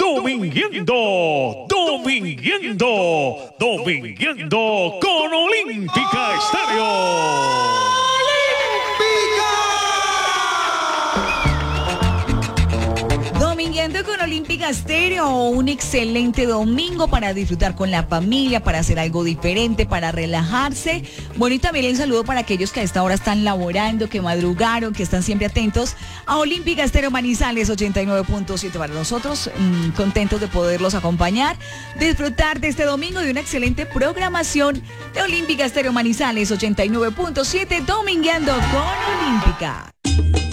domingueando con Olímpica Estéreo. Domingueando con Olímpica Estéreo, un excelente domingo para disfrutar con la familia, para hacer algo diferente, para relajarse. Bueno, y también un saludo para aquellos que a esta hora están laborando, que madrugaron, que están siempre atentos a Olímpica Estéreo Manizales 89.7 para nosotros. Contentos de poderlos acompañar, disfrutar de este domingo de una excelente programación de Olímpica Estéreo Manizales 89.7, Domingueando con Olímpica.